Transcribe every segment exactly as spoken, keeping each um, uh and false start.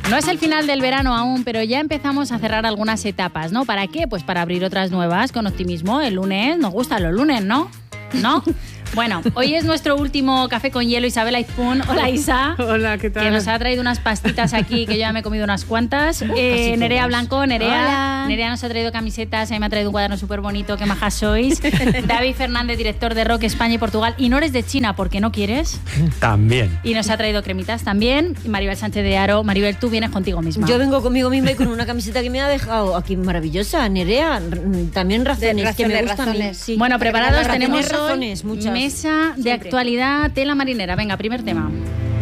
No es el final del verano aún, pero ya empezamos a cerrar algunas etapas, ¿no? ¿Para qué? Pues para abrir otras nuevas con optimismo. El lunes, nos gustan los lunes, ¿no? ¿No? Bueno, hoy es nuestro último café con hielo. Isabel Aizpún. Hola, Isa. Hola, ¿qué tal? Que nos ha traído unas pastitas aquí, que yo ya me he comido unas cuantas. Eh, Nerea Blanco, Nerea. Hola. Nerea nos ha traído camisetas, a mí me ha traído un cuaderno súper bonito, qué majas sois. David Fernández, director de Rock España y Portugal. Y no eres de China, ¿por qué no quieres? También. Y nos ha traído cremitas también. Y Maribel Sánchez de Aro. Maribel, tú vienes contigo misma. Yo vengo conmigo misma y con una camiseta que me ha dejado aquí maravillosa. Nerea, también razones, razones que me gustan. razones. Sí. Bueno, preparados tenemos razones, hoy muchas. mesa de Siempre. actualidad, tela marinera. Venga, primer tema.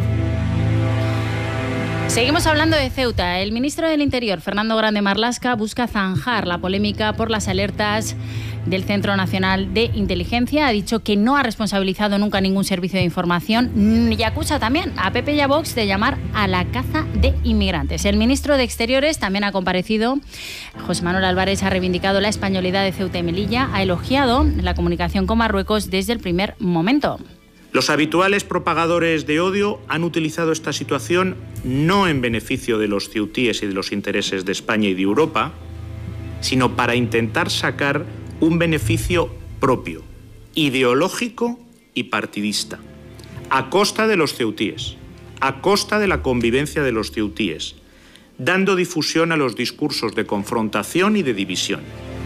Seguimos hablando de Ceuta. El ministro del Interior, Fernando Grande Marlaska, busca zanjar la polémica por las alertas del Centro Nacional de Inteligencia. Ha dicho que no ha responsabilizado nunca ningún servicio de información y acusa también a P P y a Vox de llamar a la caza de inmigrantes. El ministro de Exteriores también ha comparecido. José Manuel Álvarez ha reivindicado la españolidad de Ceuta y Melilla, ha elogiado la comunicación con Marruecos desde el primer momento. Los habituales propagadores de odio han utilizado esta situación no en beneficio de los ceutíes y de los intereses de España y de Europa, sino para intentar sacar un beneficio propio, ideológico y partidista, a costa de los ceutíes, a costa de la convivencia de los ceutíes, dando difusión a los discursos de confrontación y de división.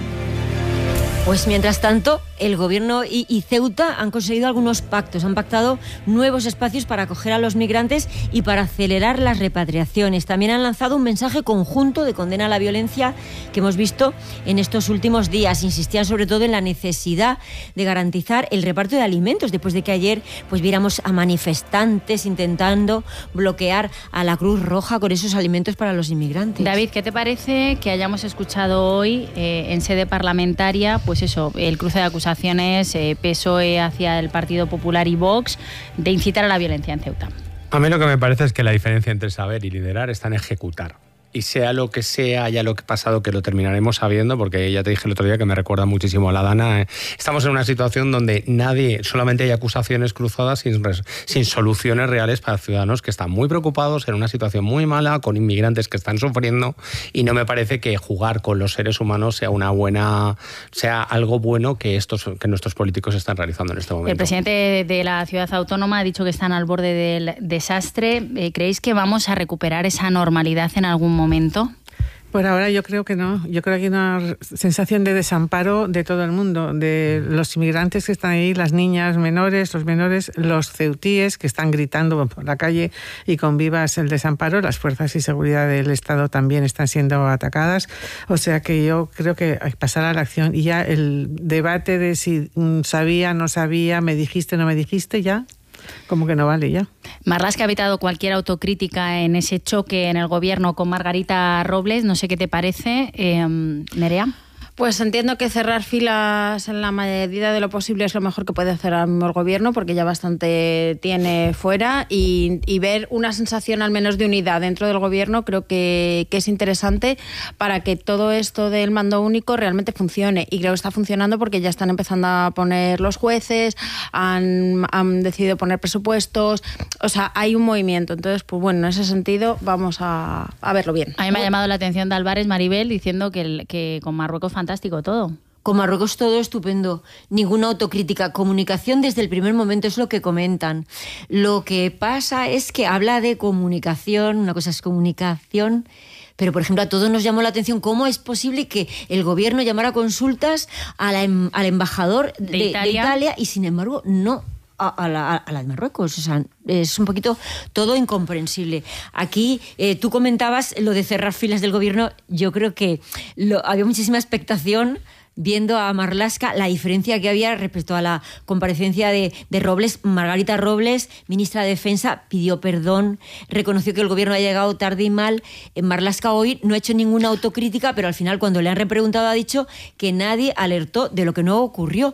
Pues mientras tanto, el Gobierno y, y Ceuta han conseguido algunos pactos, han pactado nuevos espacios para acoger a los migrantes y para acelerar las repatriaciones. También han lanzado un mensaje conjunto de condena a la violencia que hemos visto en estos últimos días. Insistían sobre todo en la necesidad de garantizar el reparto de alimentos, después de que ayer pues viéramos a manifestantes intentando bloquear a la Cruz Roja con esos alimentos para los inmigrantes. David, ¿qué te parece que hayamos escuchado hoy eh, en sede parlamentaria, pues eso, el cruce de acusaciones eh, P S O E hacia el Partido Popular y Vox de incitar a la violencia en Ceuta? A mí lo que me parece es que la diferencia entre saber y liderar está en ejecutar. Y sea lo que sea, haya lo que ha pasado, que lo terminaremos sabiendo, porque ya te dije el otro día que me recuerda muchísimo a la Dana. Estamos en una situación donde nadie, solamente hay acusaciones cruzadas sin, sin soluciones reales para ciudadanos que están muy preocupados, en una situación muy mala, con inmigrantes que están sufriendo, y no me parece que jugar con los seres humanos sea una buena, sea algo bueno que estos, que nuestros políticos están realizando en este momento. El presidente de la ciudad autónoma ha dicho que están al borde del desastre. ¿Creéis que vamos a recuperar esa normalidad en algún momento? momento? Por ahora yo creo que no. Yo creo que hay una sensación de desamparo de todo el mundo, de los inmigrantes que están ahí, las niñas menores, los menores, los ceutíes que están gritando por la calle y con vivas el desamparo. Las fuerzas y seguridad del Estado también están siendo atacadas. O sea que yo creo que hay que pasar a la acción y ya el debate de si sabía, no sabía, me dijiste, no me dijiste, ya como que no vale ya. Marlaska ha evitado cualquier autocrítica en ese choque en el gobierno con Margarita Robles. No sé qué te parece, eh, Nerea. Pues entiendo que cerrar filas en la medida de lo posible es lo mejor que puede hacer ahora mismo el gobierno, porque ya bastante tiene fuera, y, y ver una sensación al menos de unidad dentro del gobierno creo que, que es interesante para que todo esto del mando único realmente funcione, y creo que está funcionando porque ya están empezando a poner los jueces, han, han decidido poner presupuestos, o sea, hay un movimiento. Entonces, pues bueno, en ese sentido vamos a, a verlo bien. A mí me ha llamado la atención de Álvarez, Maribel, diciendo que, el, que con Marruecos fantástico todo. Con Marruecos todo estupendo, ninguna autocrítica, comunicación desde el primer momento, es lo que comentan. Lo que pasa es que habla de comunicación, una cosa es comunicación, pero por ejemplo a todos nos llamó la atención cómo es posible que el gobierno llamara a consultas a la, al embajador de, de, Italia. de Italia y sin embargo no a, a, la, a la de Marruecos. O sea, es un poquito todo incomprensible. Aquí eh, tú comentabas lo de cerrar filas del gobierno. Yo creo que lo, había muchísima expectación viendo a Marlaska, la diferencia que había respecto a la comparecencia de, de Robles. Margarita Robles, ministra de Defensa, pidió perdón, reconoció que el gobierno ha llegado tarde y mal. Marlaska hoy no ha hecho ninguna autocrítica, pero al final cuando le han repreguntado ha dicho que nadie alertó de lo que no ocurrió.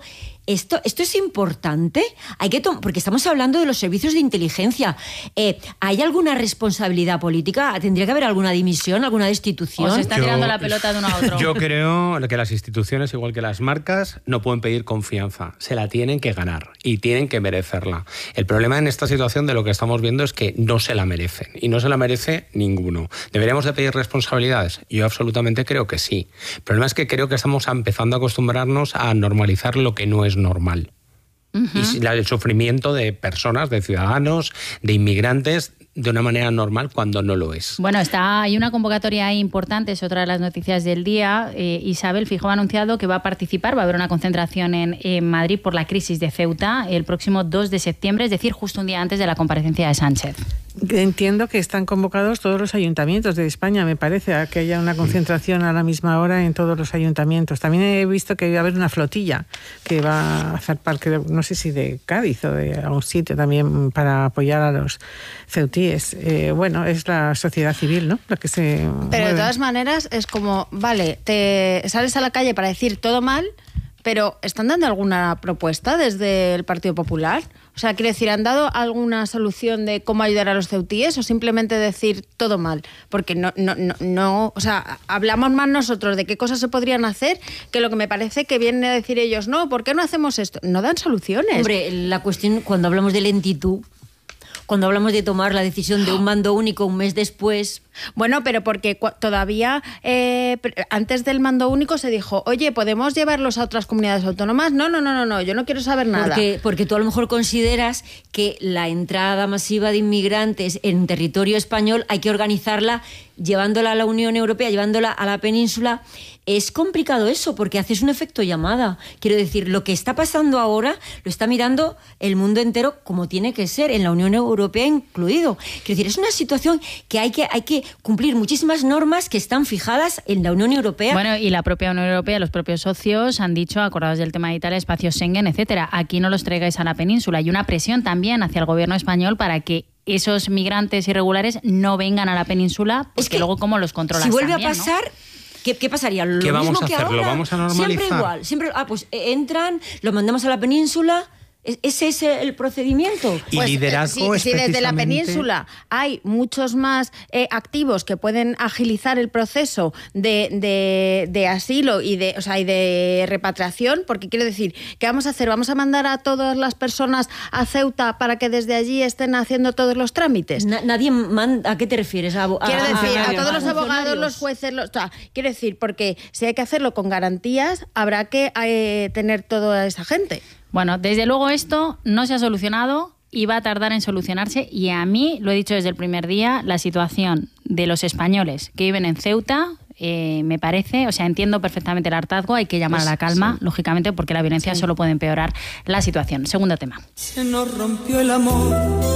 Esto, esto es importante, hay que porque estamos hablando de los servicios de inteligencia. Eh, ¿Hay alguna responsabilidad política? ¿Tendría que haber alguna dimisión, alguna destitución? ¿O se está Yo, tirando la pelota de uno a otro? Yo creo que las instituciones, igual que las marcas, no pueden pedir confianza. Se la tienen que ganar y tienen que merecerla. El problema en esta situación de lo que estamos viendo es que no se la merecen y no se la merece ninguno. ¿Deberíamos de pedir responsabilidades? Yo absolutamente creo que sí. El problema es que creo que estamos empezando a acostumbrarnos a normalizar lo que no es normal. Uh-huh. Y el sufrimiento de personas, de ciudadanos, de inmigrantes, de una manera normal cuando no lo es. Bueno, está, hay una convocatoria ahí importante, es otra de las noticias del día. Eh, Isabel Feijóo ha anunciado que va a participar, va a haber una concentración en, en Madrid por la crisis de Ceuta el próximo dos de septiembre, es decir, justo un día antes de la comparecencia de Sánchez. Entiendo que están convocados todos los ayuntamientos de España, me parece, a que haya una concentración a la misma hora en todos los ayuntamientos. También he visto que va a haber una flotilla que va a hacer parte, no sé si de Cádiz o de algún sitio también, para apoyar a los ceutíes. Eh, bueno, es la sociedad civil, ¿no? Lo que se Pero mueve. De todas maneras es como, vale, te sales a la calle para decir todo mal, pero ¿están dando alguna propuesta desde el Partido Popular? O sea, quiero decir, ¿han dado alguna solución de cómo ayudar a los ceutíes o simplemente decir todo mal? Porque no, no, no, no, o sea, hablamos más nosotros de qué cosas se podrían hacer que lo que me parece que vienen a decir ellos, no, ¿por qué no hacemos esto? No dan soluciones. Hombre, la cuestión, cuando hablamos de lentitud, cuando hablamos de tomar la decisión de un mando único un mes después... Bueno, pero porque todavía eh, antes del mando único se dijo, oye, ¿podemos llevarlos a otras comunidades autónomas? No, no, no, no, no, yo no quiero saber nada. Porque, porque tú a lo mejor consideras que la entrada masiva de inmigrantes en territorio español hay que organizarla llevándola a la Unión Europea, llevándola a la península. Es complicado eso, porque haces un efecto llamada. Quiero decir, lo que está pasando ahora lo está mirando el mundo entero como tiene que ser, en la Unión Europea incluido. Quiero decir, es una situación que hay que, hay que cumplir muchísimas normas que están fijadas en la Unión Europea. Bueno, y la propia Unión Europea, los propios socios han dicho, acordados del tema de Italia, espacios Schengen, etcétera, aquí no los traigáis a la península. Hay una presión también hacia el gobierno español para que esos migrantes irregulares no vengan a la península, porque es que luego cómo los controlas si vuelve también, a pasar, ¿no? ¿Qué, ¿Qué pasaría? Lo ¿Qué vamos mismo a que hacer? ahora. ¿Lo vamos a normalizar? Siempre igual. Siempre, ah, pues entran, los mandamos a la península. ¿Ese es el procedimiento? Y pues, liderazgo si, es si desde la precisamente... península hay muchos más eh, activos que pueden agilizar el proceso de, de, de asilo y de, o sea, y de repatriación, porque quiero decir, ¿qué vamos a hacer? ¿Vamos a mandar a todas las personas a Ceuta para que desde allí estén haciendo todos los trámites? Na, nadie manda. ¿A qué te refieres? A, a, quiero decir, a, a, a todos a los abogados, los jueces, los, o sea, quiero decir, porque si hay que hacerlo con garantías, habrá que eh, tener toda esa gente. Bueno, desde luego esto no se ha solucionado y va a tardar en solucionarse, y a mí, lo he dicho desde el primer día, la situación de los españoles que viven en Ceuta eh, me parece, o sea, entiendo perfectamente el hartazgo, hay que llamar pues, a la calma, sí. lógicamente, porque la violencia sí. solo puede empeorar la situación. Segundo tema. Se nos rompió el amor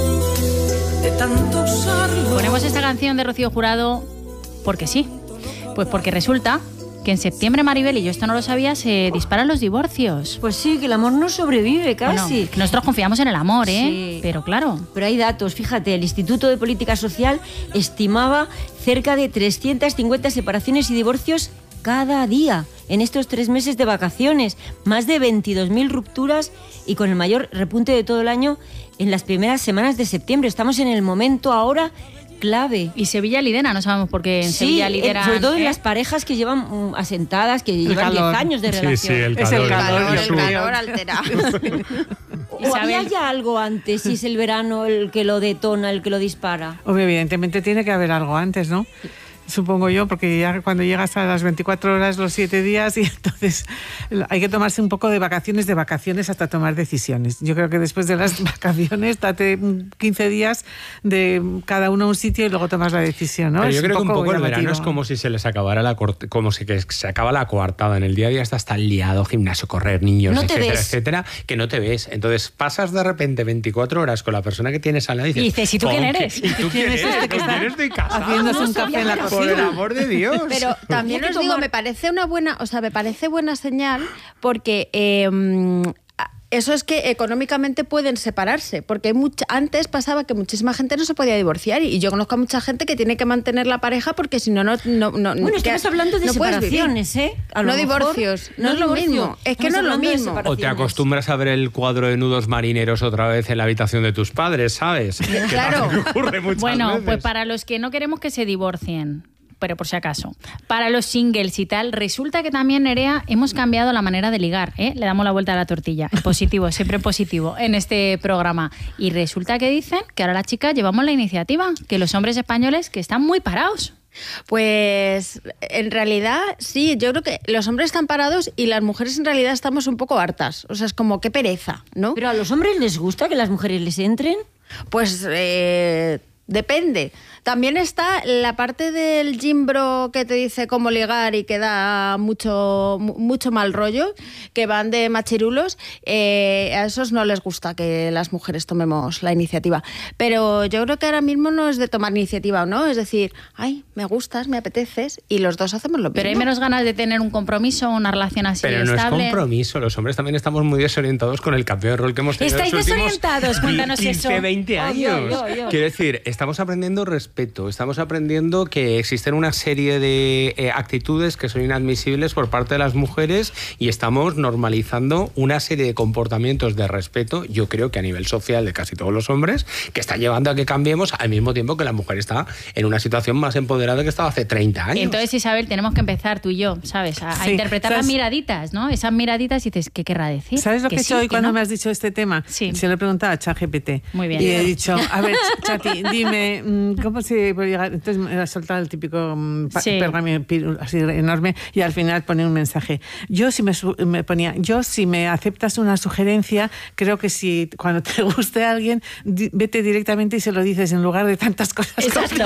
de tanto usarlo. Ponemos esta canción de Rocío Jurado porque sí, pues porque resulta que en septiembre, Maribel, y yo esto no lo sabía, se disparan los divorcios. Pues sí, que el amor no sobrevive casi. Bueno, nosotros confiamos en el amor, ¿eh? Sí. Pero claro. Pero hay datos, fíjate, el Instituto de Política Social estimaba cerca de trescientas cincuenta separaciones y divorcios cada día en estos tres meses de vacaciones. Más de veintidós mil rupturas y con el mayor repunte de todo el año en las primeras semanas de septiembre. Estamos en el momento ahora clave. Y Sevilla lidera, no sabemos por qué en sí, Sevilla lidera. Sobre todo ¿eh? en las parejas que llevan um, asentadas, que el llevan diez años de relación. Sí, sí, el es calor, el calor, el el calor alterado. ¿O había ya algo antes, si es el verano el que lo detona, el que lo dispara? Hombre, evidentemente tiene que haber algo antes, ¿no? Supongo yo, porque ya cuando llegas a las veinticuatro horas, los siete días, y entonces hay que tomarse un poco de vacaciones, de vacaciones hasta tomar decisiones. Yo creo que después de las vacaciones, date quince días de cada uno a un sitio y luego tomas la decisión, ¿no? Pero yo es creo un que un poco llamativo. el verano es como si se les acabara la corte, como si que se acaba la coartada. En el día a día estás tan liado, gimnasio, correr, niños, no etcétera, ves. etcétera, que no te ves. Entonces pasas de repente veinticuatro horas con la persona que tienes al lado y dices, y dices, ¿y tú quién eres? ¿Y tú quién eres? ¿Con quién estoy casado? Haciéndose No un café sabía en la que era cocina. Por el amor de Dios. Pero también os digo, me parece una buena, o sea, me parece buena señal porque eh, eso es que económicamente pueden separarse, porque hay mucha, antes pasaba que muchísima gente no se podía divorciar y yo conozco a mucha gente que tiene que mantener la pareja porque si no, no... no, no bueno, estamos hablando de no separaciones, ¿eh? A lo no mejor, divorcios, no, no es lo divorcio. mismo. Es que Estamos no es lo mismo. O te acostumbras a ver el cuadro de nudos marineros otra vez en la habitación de tus padres, ¿sabes? Claro. Que ocurre muchas Bueno, veces. pues para los que no queremos que se divorcien, pero por si acaso, para los singles y tal, resulta que también, Nerea, hemos cambiado la manera de ligar, ¿eh? Le damos la vuelta a la tortilla. En positivo, siempre positivo en este programa. Y resulta que dicen que ahora las chicas llevamos la iniciativa, que los hombres españoles que están muy parados. Pues en realidad sí, yo creo que los hombres están parados y las mujeres en realidad estamos un poco hartas. O sea, es como qué pereza, ¿no? ¿Pero a los hombres les gusta que las mujeres les entren? Pues eh, depende. También está la parte del gimbro que te dice cómo ligar y que da mucho, mucho mal rollo, que van de machirulos. Eh, a esos no les gusta que las mujeres tomemos la iniciativa. Pero yo creo que ahora mismo no es de tomar iniciativa o no, es decir, ay, me gustas, me apeteces, y los dos hacemos lo mismo. Pero hay menos ganas de tener un compromiso, una relación así Pero no estable. es compromiso, los hombres también estamos muy desorientados con el cambio de rol que hemos tenido. ¿Estáis en los últimos desorientados? Cuéntanos quince, eso. veinte años. Ay, ay, ay, ay. Quiero decir, estamos aprendiendo respeto, estamos aprendiendo que existen una serie de eh, actitudes que son inadmisibles por parte de las mujeres y estamos normalizando una serie de comportamientos de respeto, yo creo que a nivel social de casi todos los hombres, que está llevando a que cambiemos al mismo tiempo que la mujer está en una situación más empoderada que estaba hace treinta años. Entonces, Isabel, tenemos que empezar tú y yo, ¿sabes? A, a Sí, interpretar ¿sabes? las miraditas, ¿no? Esas miraditas y dices, ¿qué querrá decir? ¿Sabes lo que, he sí, hecho hoy que cuando no. me has dicho este tema? Sí. Se lo he preguntado a ChatGPT. Muy bien. Y he dicho, a ver, Chati, dime, mm, ¿cómo se puede llegar? Entonces me ha soltado el típico mm, pa- Sí. pergamino piru- así enorme y al final pone un mensaje. Yo si me, su- me ponía, yo si me aceptas una sugerencia, creo que si cuando te guste a alguien, di- vete directamente y se lo dices en lugar de tantas cosas. Exacto.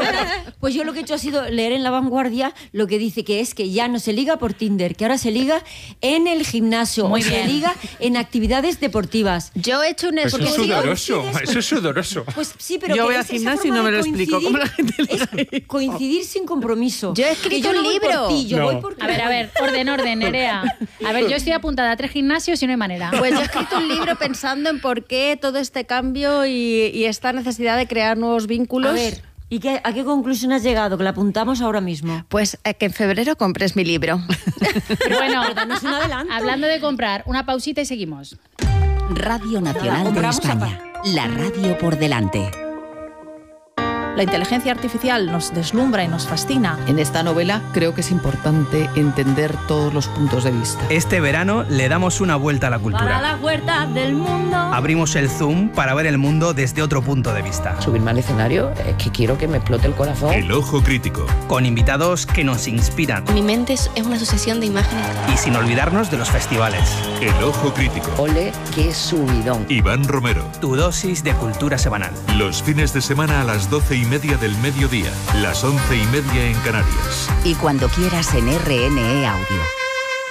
Pues yo lo que he hecho ha sido leer en La Vanguardia lo que dice que es que ya no se liga por Tinder, que ahora se liga en el gimnasio, Muy o se bien. liga en actividades deportivas. Yo he hecho un Eso es estudio. sudoroso, coincides- eso es sudoroso. Pues sí, pero Yo que voy al es esa gimnasio y forma no me de lo explico, coincidir, ¿cómo la gente liga es ahí? coincidir sin compromiso. Yo he Que escrito yo un no voy por libro. ti, yo No. voy porque A ver, a ver, orden, orden, Nerea. A ver, yo estoy apuntada a tres gimnasios y no hay manera. Pues yo he escrito un libro pensando en por qué todo este cambio y, y esta necesidad de crear nuevos vínculos. A ver, ¿y qué, a qué conclusión has llegado? Que la apuntamos ahora mismo. Pues eh, que en febrero compres mi libro. Bueno, Pero danos un adelanto. hablando de comprar, una pausita y seguimos. Radio Nacional de compramos a España. La radio por delante. La inteligencia artificial nos deslumbra y nos fascina. En esta novela creo que es importante entender todos los puntos de vista. Este verano le damos una vuelta a la cultura. Para la huerta del mundo. Abrimos el zoom para ver el mundo desde otro punto de vista. Subirme al escenario es que quiero que me explote el corazón. El ojo crítico. Con invitados que nos inspiran. Mi mente es una sucesión de imágenes. Y sin olvidarnos de los festivales. El ojo crítico. Ole, qué subidón. Iván Romero. Tu dosis de cultura semanal. Los fines de semana a las doce y media del mediodía. Las once y media en Canarias. Y cuando quieras en R N E Audio.